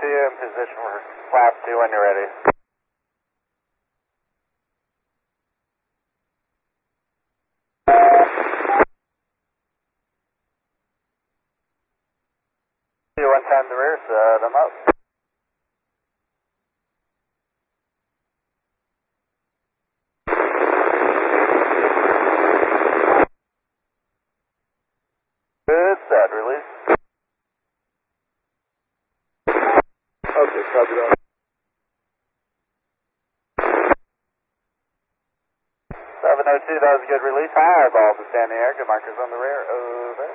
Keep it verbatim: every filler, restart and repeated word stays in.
two in position for class two when you're ready. One time the rear, set them up. Good, set, release. Okay, copy that. seven oh two, that was a good release. High balls to stand in the air. Good markers on the rear. Over.